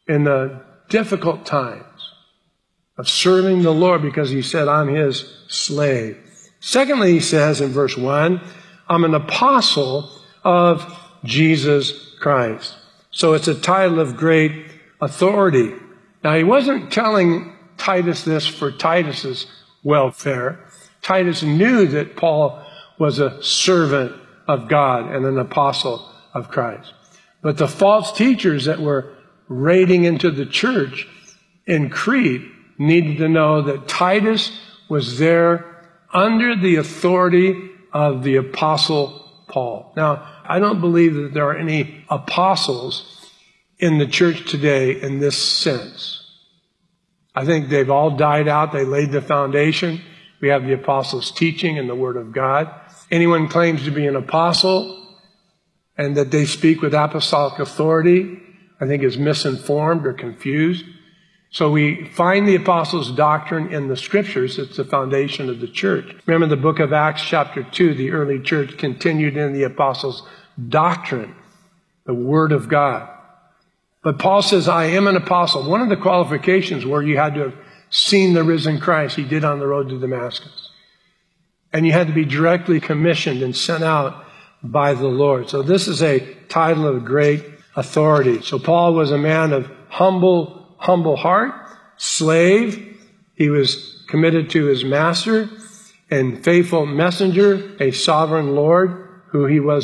in the difficult times of serving the Lord because he said, I'm his slave. Secondly, he says in verse 1, I'm an apostle of Jesus Christ. So it's a title of great authority. Now, he wasn't telling Titus this for Titus's welfare. Titus knew that Paul was a servant of God and an apostle of Christ. But the false teachers that were raiding into the church in Crete needed to know that Titus was there under the authority of the apostle Paul. Now, I don't believe that there are any apostles in the church today in this sense. I think they've all died out. They laid the foundation. We have the apostles' teaching and the Word of God. Anyone claims to be an apostle and that they speak with apostolic authority, I think is misinformed or confused. So we find the apostles' doctrine in the Scriptures. It's the foundation of the church. Remember the book of Acts chapter 2, the early church continued in the apostles' doctrine, the Word of God. But Paul says, I am an apostle. One of the qualifications were you had to have seen the risen Christ. He did on the road to Damascus. And you had to be directly commissioned and sent out by the Lord. So this is a title of great authority. So Paul was a man of humble heart, slave. He was committed to his master and faithful messenger, a sovereign Lord who he was